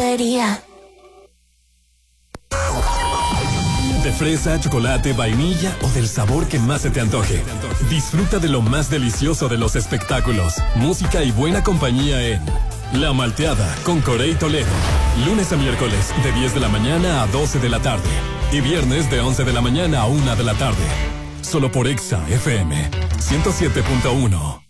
panadería. De fresa, chocolate, vainilla o del sabor que más se te antoje. Disfruta de lo más delicioso de los espectáculos, música y buena compañía en La Malteada con Corey Toledo. Lunes a miércoles de 10 de la mañana a 12 de la tarde. Y viernes de 11 de la mañana a 1 de la tarde. Solo por Exa FM 107.1.